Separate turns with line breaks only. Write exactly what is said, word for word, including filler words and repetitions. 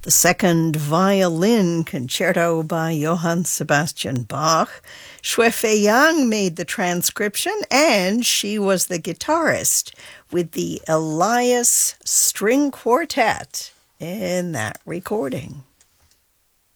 the Second Violin Concerto by Johann Sebastian Bach. Xue Feiyang made the transcription, and she was the guitarist with the Elias String Quartet in that recording.